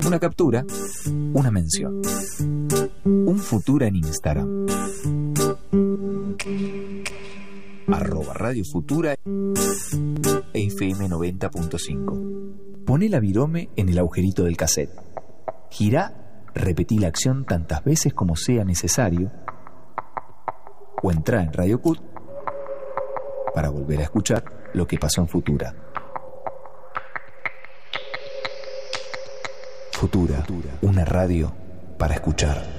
Una captura, una mención. Un Futura en Instagram. @Radio Futura FM 90.5. Poné la virome en el agujerito del cassette. Girá, repetí la acción tantas veces como sea necesario. O entrá en Radio Cut para volver a escuchar lo que pasó en Futura. Futura, una radio para escuchar.